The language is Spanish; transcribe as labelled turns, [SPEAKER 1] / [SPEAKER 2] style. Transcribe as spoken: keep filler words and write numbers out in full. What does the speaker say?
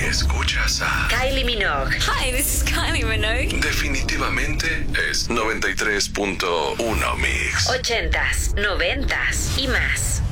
[SPEAKER 1] Escuchas a
[SPEAKER 2] Kylie Minogue.
[SPEAKER 3] Hi, this is Kylie Minogue.
[SPEAKER 1] Definitivamente es noventa y tres punto uno Mix.
[SPEAKER 2] Ochentas, noventas y más.